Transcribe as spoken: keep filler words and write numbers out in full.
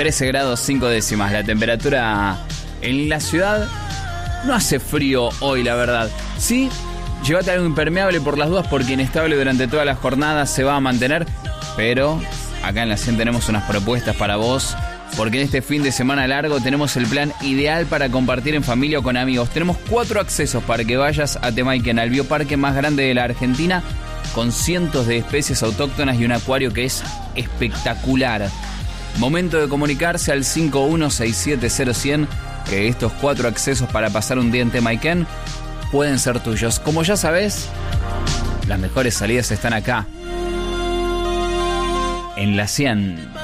trece grados cinco décimas. La temperatura en la ciudad no hace frío hoy, la verdad. Sí, llévate algo impermeable por las dudas porque inestable durante toda la jornada se va a mantener. Pero acá en la cien tenemos unas propuestas para vos. Porque en este fin de semana largo tenemos el plan ideal para compartir en familia o con amigos. Tenemos cuatro accesos para que vayas a Temaiken, al bioparque más grande de la Argentina, con cientos de especies autóctonas y un acuario que es espectacular. Momento de comunicarse al cinco uno seis siete cero cien, que estos cuatro accesos para pasar un día en Temaiken pueden ser tuyos. Como ya sabés, las mejores salidas están acá, en la cien.